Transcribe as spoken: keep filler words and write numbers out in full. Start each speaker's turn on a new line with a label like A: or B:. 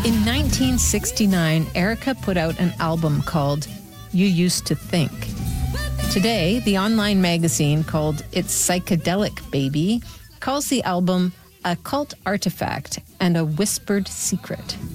A: In nineteen sixty-nine, Erica put out an album called You Used to Think. Today, the online magazine called It's Psychedelic Baby calls the album a cult artifact and a whispered secret.